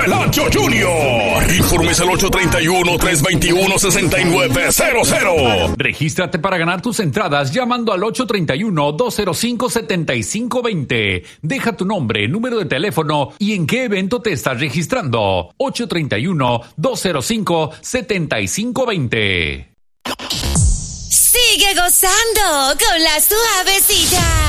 Pelayo Junior. Informes al 831-321-6900. Regístrate para ganar tus entradas llamando al 831-205-7520. Deja tu nombre, número de teléfono y en qué evento te estás registrando. 831-205-7520. Sigue gozando con la suavecita.